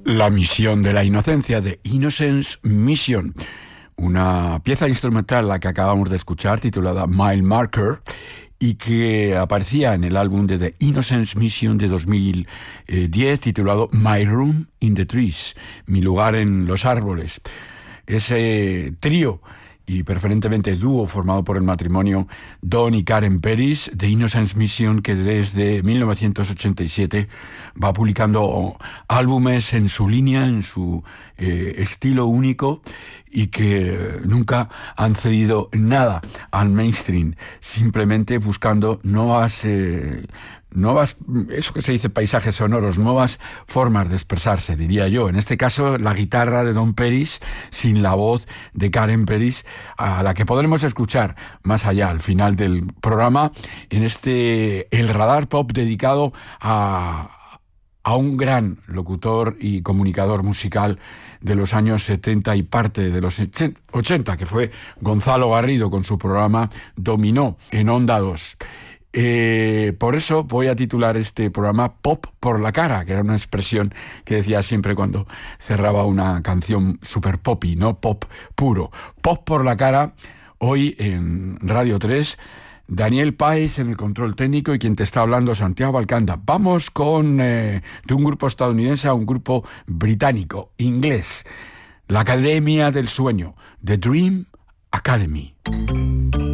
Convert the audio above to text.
La misión de la inocencia, de Innocence Mission, una pieza instrumental la que acabamos de escuchar titulada Mile Marker y que aparecía en el álbum de The Innocence Mission de 2010 titulado My Room in the Trees, mi lugar en los árboles. Ese trío y preferentemente dúo formado por el matrimonio Don y Karen Peris de Innocence Mission, que desde 1987 va publicando álbumes en su línea, en su estilo único, y que nunca han cedido nada al mainstream, simplemente buscando nuevas, eso que se dice paisajes sonoros, nuevas formas de expresarse, diría yo. En este caso, la guitarra de Don Peris sin la voz de Karen Peris, a la que podremos escuchar más allá, al final del programa, en El Radar Pop, dedicado a un gran locutor y comunicador musical de los años 70 y parte de los 80, que fue Gonzalo Garrido con su programa Dominó en Onda 2. Por eso voy a titular este programa Pop por la cara, que era una expresión que decía siempre cuando cerraba una canción super poppy, ¿no? Pop puro. Pop por la cara, hoy en Radio 3, Daniel Páez en el control técnico y quien te está hablando, Santiago Valcanda. Vamos de un grupo estadounidense a un grupo británico, inglés, la Academia del Sueño, The Dream Academy.